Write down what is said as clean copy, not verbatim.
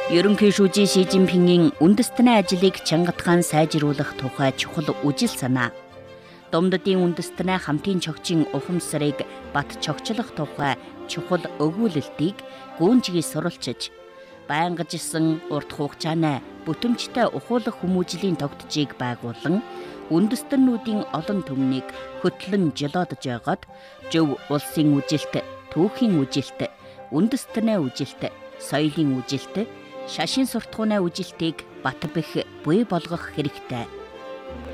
Ерөнхий шүүжийн Ши Жинпингийн үндэстний ажлыг чангатгаан сайжруулах тухай чухал үжил санаа. Домдодын үндэстний хамтын чогчийн ухамсарыг бат чогчлох тухай чухал өгүүлэлтийг гүнжгий суралцж, байнгажсэн урт хугацааны бүтэмжтэй ухуулах хүмүүжлийн тогтцыг байгуулан үндэстнүүдийн олон түмнийг хөтлөн жолоодож байгаад зөв улсын үжилт, түүхийн үжилт, үндэстний үжилт, соёлын үжилт, шашин суртахууны үжилтийг бат бэх буй болгох хэрэгтэй.